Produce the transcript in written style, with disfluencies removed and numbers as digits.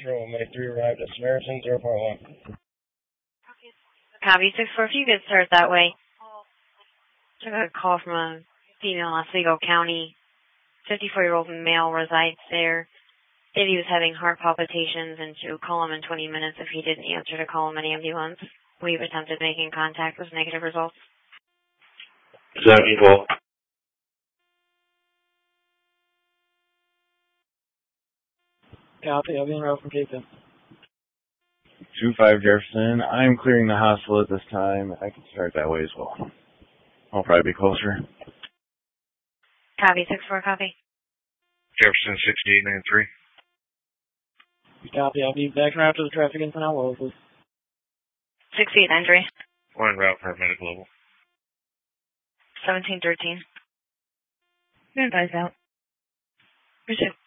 Central, May 3 arrived at Samaritan 0.1. Copy 6-4, if you could start that way. Took a call from a female in Oswego County. 54-year-old male resides there. Said he was having heart palpitations and to call him in 20 minutes if he didn't answer to call him an ambulance. We've attempted making contact with negative results. 74. Copy, I'll be en route from Cape 2-5 Jefferson. I'm clearing the hospital at this time. I can start that way as well. I'll probably be closer. Copy 6-4, copy. Jefferson 6893. Copy, I'll be back en route to the traffic incident now, please. 6893. We're en route for a medical level. 1713. Good advice out. Appreciate it.